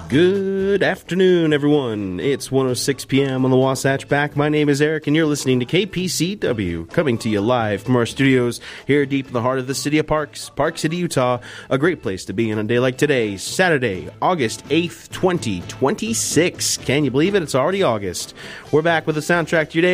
Good afternoon, everyone. It's 1:06 p.m. on the Wasatch Back. My name is Eric, and you're listening to KPCW, coming to you live from our studios here deep in the heart of the city of Parks, Park City, Utah. A great place to be on a day like today, Saturday, August 8th, 2026. Can you believe it? It's already August. We're back with the soundtrack to your day.